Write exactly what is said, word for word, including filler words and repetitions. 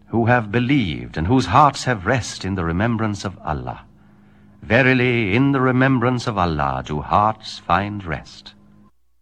who have believed, and whose hearts have rest in the remembrance of Allah. Verily, in the remembrance of Allah do hearts find rest.